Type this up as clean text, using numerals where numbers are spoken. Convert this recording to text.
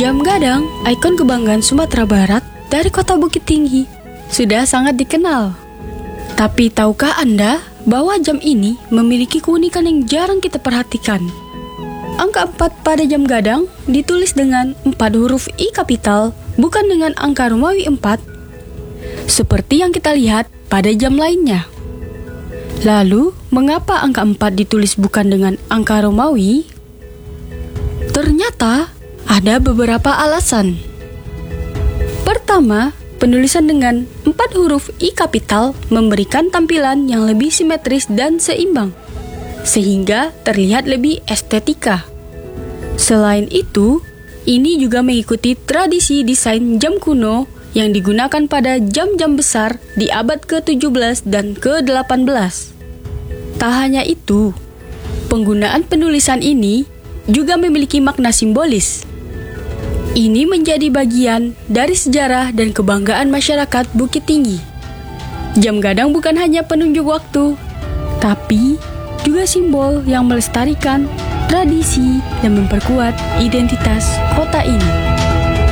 Jam gadang, ikon kebanggaan Sumatera Barat dari kota Bukit Tinggi, sudah sangat dikenal. Tapi tahukah Anda bahwa jam ini memiliki keunikan yang jarang kita perhatikan? Angka 4 pada jam gadang ditulis dengan 4 huruf I kapital, bukan dengan angka Romawi 4, seperti yang kita lihat pada jam lainnya. Lalu, mengapa angka 4 ditulis bukan dengan angka Romawi? Ternyata, ada beberapa alasan. Pertama, penulisan dengan 4 huruf I kapital memberikan tampilan yang lebih simetris dan seimbang, sehingga terlihat lebih estetika. Selain itu, ini juga mengikuti tradisi desain jam kuno yang digunakan pada jam-jam besar di abad ke-17 dan ke-18. Tak hanya itu, penggunaan penulisan ini juga memiliki makna simbolis. Ini menjadi bagian dari sejarah dan kebanggaan masyarakat Bukit Tinggi. Jam gadang bukan hanya penunjuk waktu, tapi juga simbol yang melestarikan tradisi dan memperkuat identitas kota ini.